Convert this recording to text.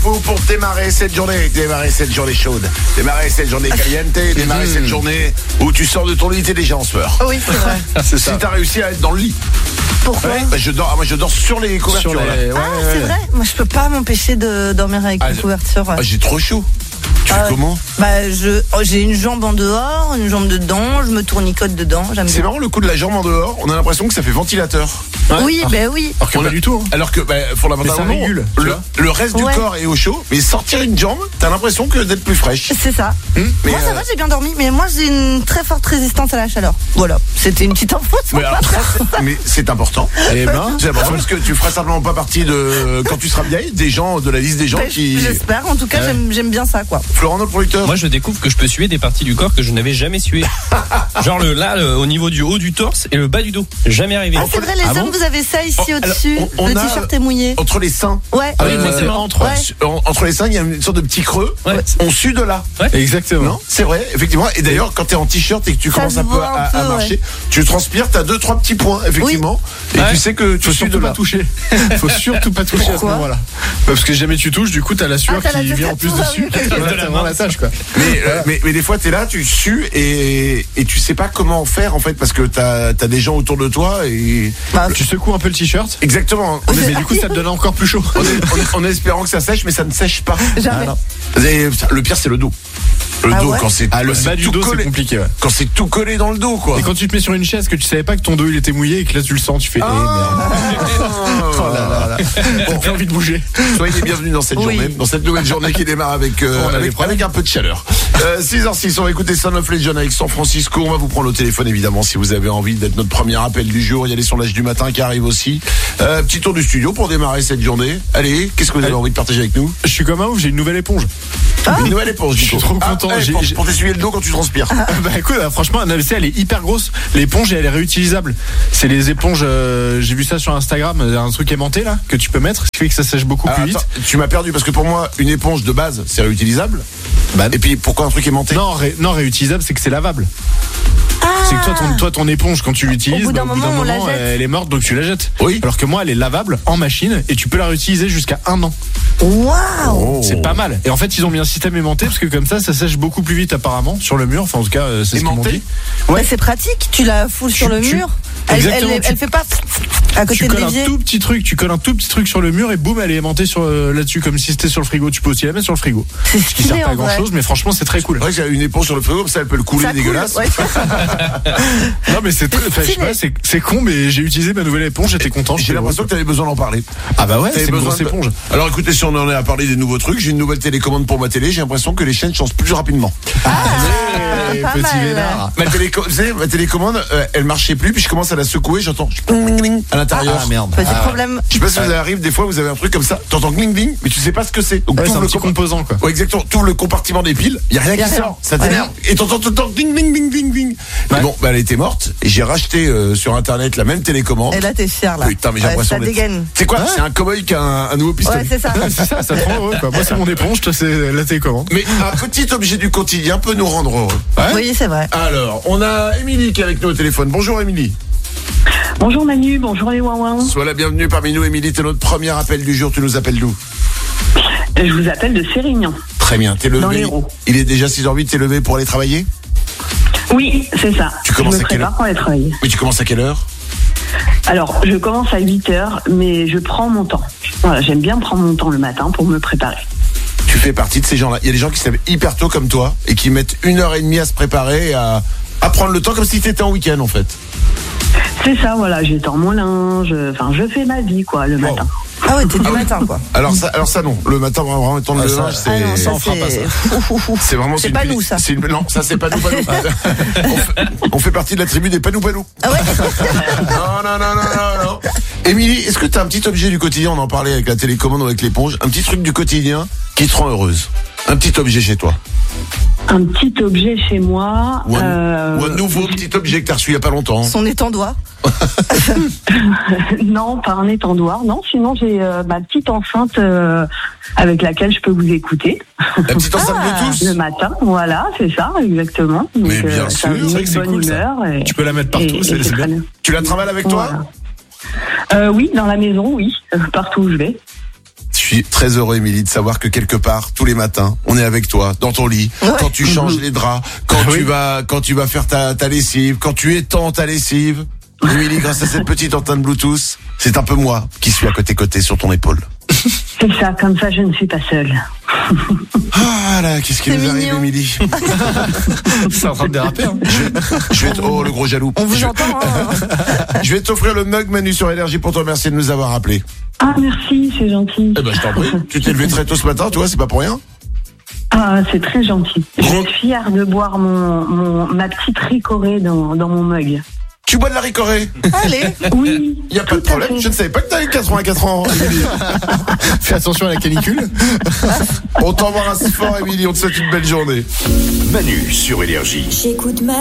faut pour démarrer cette journée chaude, démarrer cette journée caliente, démarrer cette journée où tu sors de ton lit, t'es déjà en sueur. Oui, c'est vrai. C'est ça. Si t'as réussi à être dans le lit. Pourquoi moi je dors sur les couvertures. C'est vrai. Moi je peux pas m'empêcher de dormir avec une couverture. Ouais. J'ai trop chaud. Tu fais comment ? J'ai une jambe en dehors, une jambe dedans, je me tournicote dedans. C'est marrant le coup de la jambe en dehors, on a l'impression que ça fait ventilateur. Ouais. Oui. Alors que pas du tout. Alors que fondamentalement, le reste du corps est au chaud, mais sortir une jambe, t'as l'impression d'être plus fraîche. C'est ça. Moi ça va, j'ai bien dormi, mais moi j'ai une très forte résistance à la chaleur. Voilà, c'était une petite info. Mais c'est important. C'est important parce que tu feras simplement pas partie de, quand tu seras vieille, de la liste des gens qui... J'espère, en tout cas j'aime bien ça quoi. Florent, notre producteur. Moi je découvre que je peux suer des parties du corps que je n'avais jamais sué. Genre au niveau du haut du torse et le bas du dos. Jamais arrivé. C'est vrai, les hommes, vous avez ça ici au-dessus. Le t-shirt est mouillé. Entre les seins. Ouais. Ah oui, moi c'est entre les seins, il y a une sorte de petit creux. Ouais. On sue de là. Ouais. Exactement. Non, c'est vrai, effectivement. Et d'ailleurs, quand t'es en t-shirt et que tu commences un peu à marcher, tu transpires, t'as 2-3 petits points, effectivement. Oui. Et tu sais que tu sues de là. Faut surtout pas toucher à ce moment-là. Parce que jamais tu touches, du coup t'as la sueur qui vient en plus dessus. T'as vraiment la tâche quoi. Mais des fois t'es là, tu sues et tu sais pas comment faire en fait parce que t'as des gens autour de toi et tu secoues un peu le t-shirt. Exactement. Mais du coup ça te donne encore plus chaud. En espérant que ça sèche, mais ça ne sèche pas. Jamais. Le pire c'est le dos. Le dos quand c'est le bas du dos c'est compliqué. Quand c'est tout collé dans le dos quoi. Et quand tu te mets sur une chaise que tu savais pas que ton dos il était mouillé et que là tu le sens, tu fais merde. Oh là là. Bon, j'ai envie de bouger. Soyez les bienvenus dans cette journée, dans cette nouvelle journée qui démarre avec un peu de chaleur. 6h06, on va écouter Son of Legend avec San Francisco. On va vous prendre au téléphone évidemment si vous avez envie d'être notre premier appel du jour. Il y a les sondages du matin qui arrivent aussi. Petit tour du studio pour démarrer cette journée. Allez, qu'est-ce que vous avez envie de partager avec nous ? Je suis comme un ouf, j'ai une nouvelle éponge. Une nouvelle éponge, je suis trop content. Pour t'essuyer le dos quand tu transpires. Écoute, franchement, elle est hyper grosse. L'éponge, elle est réutilisable. C'est les éponges, j'ai vu ça sur Instagram, un truc aimanté là, que tu peux mettre, ce qui fait que ça sèche beaucoup plus vite. Tu m'as perdu parce que pour moi, une éponge de base, c'est réutilisable. Et puis pourquoi un truc aimanté ? Non, réutilisable, c'est que c'est lavable. C'est que toi, ton éponge, quand tu l'utilises, au bout d'un moment, elle est morte, donc tu la jettes. Oui. Alors que moi, elle est lavable en machine et tu peux la réutiliser jusqu'à 1 an. Waouh. C'est pas mal. Et en fait, ils ont mis un système aimanté parce que comme ça sèche beaucoup plus vite apparemment sur le mur. Enfin, en tout cas, c'est ce qu'ils m'ont dit. Ouais, c'est pratique. Tu la foules sur le mur. Elle fait pas à côté de l'évier. Tu colles un tout petit truc sur le mur et boum, elle est aimantée là-dessus comme si c'était sur le frigo. Tu peux aussi la mettre sur le frigo. C'est ce qui sert pas à grand chose, mais franchement, c'est très cool. C'est vrai que j'ai une éponge sur le frigo, comme ça elle peut le couler dégueulasse. Ouais. Non, mais c'est con, mais j'ai utilisé ma nouvelle éponge, j'étais content. J'ai l'impression que tu avais besoin d'en parler. Ah bah ouais, c'est une grosse éponge. Alors écoutez, si on en est à parler des nouveaux trucs, j'ai une nouvelle télécommande pour ma télé, j'ai l'impression que les chaînes changent plus rapidement. Petit vénard. Ma télécommande, elle marchait plus, puis je commence à la secouer, j'entends à l'intérieur. Ah merde. Petit problème. Je sais pas si vous arrive, des fois vous avez un truc comme ça, t'entends gling ding, mais tu sais pas ce que c'est. Donc c'est un petit composant quoi. Ouais, exactement. Tout le compartiment des piles, y a rien qui sort, ça t'énerve. Et t'entends tout le temps ding ding ding ding ding. Mais bon, elle était morte et j'ai racheté sur internet la même télécommande. Et là t'es fier là. Putain, mais j'ai l'impression d'être... C'est quoi ? C'est un cowboy qui a un nouveau pistolet. Ouais, c'est ça. Ça te rend heureux quoi. Moi c'est mon éponge, toi c'est la télécommande. Mais un petit objet du quotidien peut nous rendre heureux. Oui, c'est vrai. Alors, on a Émilie qui est avec nous au téléphone. Bonjour Émilie. Bonjour Manu, bonjour les Ouin-Ouin. Sois la bienvenue parmi nous Émilie, t'es notre premier appel du jour, tu nous appelles d'où ? Je vous appelle de Sérignan. Très bien, t'es levé. Dans l'Hérault. Il est déjà 6h08, t'es levé pour aller travailler ? Oui, c'est ça. Tu commences je me prépare pour aller travailler. Oui, tu commences à quelle heure ? Alors, je commence à 8h, mais je prends mon temps. Voilà, j'aime bien prendre mon temps le matin pour me préparer. Tu fais partie de ces gens-là. Il y a des gens qui se lèvent hyper tôt comme toi et qui mettent 1h30 à se préparer, à prendre le temps comme si t'étais en week-end en fait. C'est ça, voilà, j'étends mon linge, je fais ma vie quoi le matin. Ah ouais, t'es du matin quoi. Alors ça non, le matin vraiment étendre le linge c'est... non, ça, on fera pas ça. C'est vraiment... C'est pas nous ça. Non, ça c'est pas nous. On fait partie de la tribu des panou. Ah ouais. Non. Émilie, est-ce que t'as un petit objet du quotidien, on en parlait avec la télécommande ou avec l'éponge, un petit truc du quotidien qui te rend heureuse ? Un petit objet chez toi ? Un petit objet chez moi. Ou un nouveau petit objet que t'as reçu il y a pas longtemps. Son étendoir. Non, pas un étendoir. Non, sinon j'ai ma petite enceinte avec laquelle je peux vous écouter. La petite enceinte Bluetooth. Le matin, voilà, c'est ça, exactement. Donc, mais bien sûr, c'est vrai que c'est cool ça. Tu peux la mettre partout, c'est bien. Tu la travailles avec toi ? Oui, dans la maison, oui, partout où je vais. suis très heureux, Émilie, de savoir que quelque part, tous les matins, on est avec toi, dans ton lit, quand tu changes les draps, quand tu vas faire ta lessive, quand tu étends ta lessive. Émilie, grâce à cette petite antenne Bluetooth, c'est un peu moi qui suis à côté sur ton épaule. C'est ça, comme ça je ne suis pas seule. Ah là, qu'est-ce qui nous arrive, Émilie? C'est en train de déraper. Hein. Je vais oh, le gros jaloux. On vous entend, hein. Je vais t'offrir le mug Manu sur Énergie pour te remercier de nous avoir appelés. Ah merci, c'est gentil. Eh ben, je t'en prie. Tu t'es levé très tôt ce matin, tu vois, c'est pas pour rien. Ah, c'est très gentil. Je suis fière de boire ma petite ricorée dans mon mug. Tu bois de la ricorée? Allez. Oui. Il y a pas de problème. Je ne savais pas que t'avais 84 ans, Émilie. Fais attention à la canicule. On t'embrasse fort, Émilie. On te souhaite une belle journée. Manu sur Énergie. J'écoute